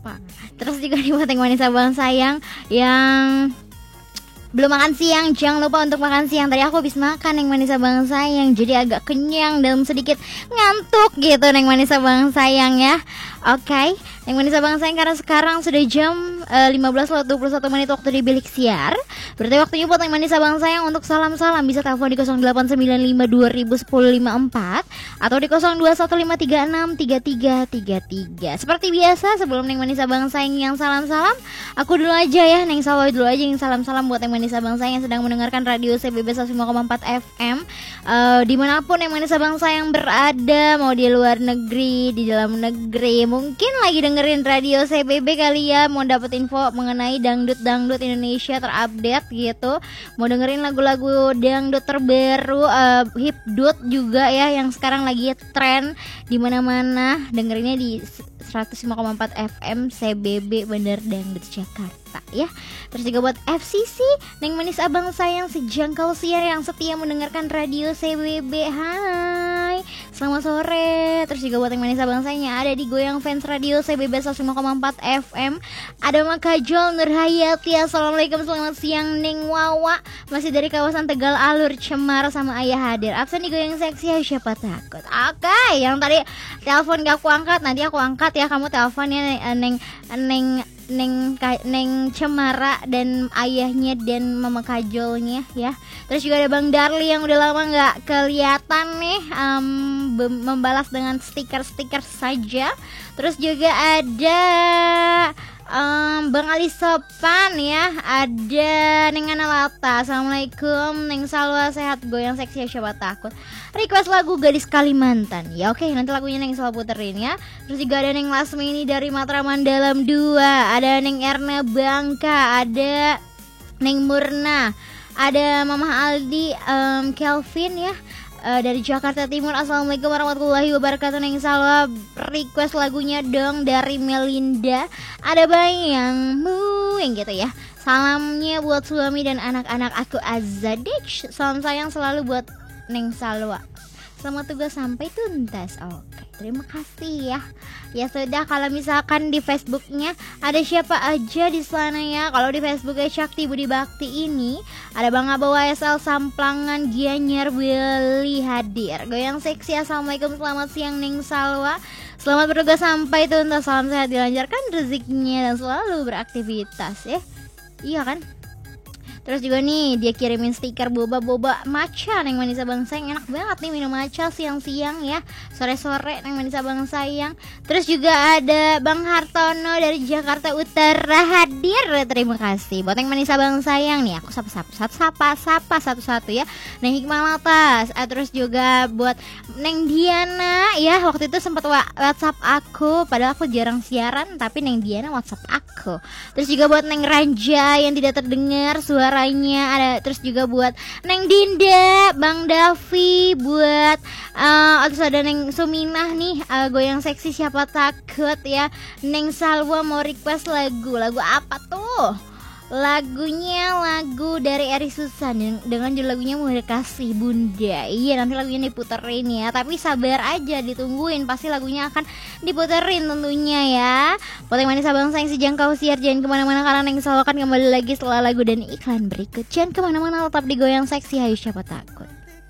lupa. Terus juga nih buat yang manis abang sayang yang belum makan siang, jangan lupa untuk makan siang. Tadi aku habis makan Neng manis abang sayang, jadi agak kenyang dan sedikit ngantuk gitu Neng manis abang sayang ya. Oke, Neng manis abang sayang, karena sekarang sudah jam 15:21 waktu di bilik siar. Berarti waktunya buat Neng manis abang sayang untuk salam-salam. Bisa telepon di 089520001054 atau di 0215363333. Seperti biasa, sebelum Neng manis abang sayang yang salam-salam, aku dulu aja ya, Neng Salwa dulu aja yang salam-salam buat Neng manis abang sayang yang sedang mendengarkan radio CBB 105,4 FM. Dimanapun Neng manis abang sayang berada, mau di luar negeri, di dalam negeri, mungkin lagi dengerin radio CBB kali ya, mau dapat info mengenai dangdut Indonesia terupdate gitu, mau dengerin lagu-lagu dangdut terbaru, hipdut juga ya yang sekarang lagi tren di mana-mana, dengerinnya di 105,4 FM CBB Bener Dangdut Jakarta ya. Terus juga buat FCC Neng manis abang sayang sejangkau siar yang setia mendengarkan radio CBB. Hai, selamat sore. Terus juga buat Neng manis abang sayang yang ada di Goyang Fans Radio CBB 105,4 FM, ada Makajol Nurhayati. Assalamualaikum, selamat siang Neng Wawa, masih dari kawasan Tegal Alur Cemara sama ayah hadir. Absen di Goyang Seksi, siapa takut. Oke, yang tadi telepon gak aku angkat, nanti aku angkat ya, kamu telepon ya Neng Cemara dan ayahnya dan Mama Kajolnya ya. Terus juga ada Bang Darli yang udah lama nggak kelihatan nih, membalas dengan stiker-stiker saja. Terus juga ada Bang Ali Sopan ya, ada Neng Analata. Assalamualaikum Neng Salwa, sehat Goyang Seksi, siapa takut. Request lagu Gadis Kalimantan ya. Oke, nanti lagunya Neng Salwa puterin ya. Terus juga ada Neng Lasmini dari Matraman Dalam 2, ada Neng Erna Bangka, ada Neng Murna, ada Mama Aldi, Kelvin ya, dari Jakarta Timur. Assalamualaikum warahmatullahi wabarakatuh Neng Salwa, request lagunya dong dari Melinda, ada Bayangmu yang gitu ya. Salamnya buat suami dan anak-anak aku Azadich. Salam sayang selalu buat Neng Salwa. Selamat tugas sampai tuntas. Oke, terima kasih ya. Ya sudah, kalau misalkan di Facebooknya ada siapa aja di sana ya. Kalau di Facebooknya Syakti Budi Bakti ini ada Bang Aba YSL Samplangan Gianyar Willy hadir. Goyang Seksi, assalamualaikum, selamat siang Neng Salwa. Selamat bertugas sampai tuntas, salam sehat, dilancarkan rezekinya dan selalu beraktivitas ya. Iya kan? Terus juga nih dia kirimin stiker boba-boba matcha Neng manis abang sayang. Enak banget nih minum matcha siang-siang ya, sore-sore Neng manis abang sayang. Terus juga ada Bang Hartono dari Jakarta Utara hadir. Terima kasih buat Neng manis abang sayang nih. Aku sapa satu-satu ya. Neng Hikmah Latas. Terus juga buat Neng Diana ya, waktu itu sempat WhatsApp aku, padahal aku jarang siaran, tapi Neng Diana WhatsApp aku. Terus juga buat Neng Ranja yang tidak terdengar suaranya ada. Terus juga buat Neng Dinda, Bang Davi, buat terus ada Neng Suminah nih, Goyang Seksi siapa takut ya. Neng Salwa mau request lagu apa tuh? Lagunya lagu dari Eri Susan dengan judul lagunya Mau Kasih Bunda. Iya, nanti lagunya diputerin ya, tapi sabar aja, ditungguin, pasti lagunya akan diputerin tentunya ya. Buat yang manis abang sayang sejangkau siar, jangan kemana-mana karena Neng Salwa akan kembali lagi setelah lagu dan iklan berikut. Jangan kemana-mana, tetap di Goyang Seksi, hayu siapa takut.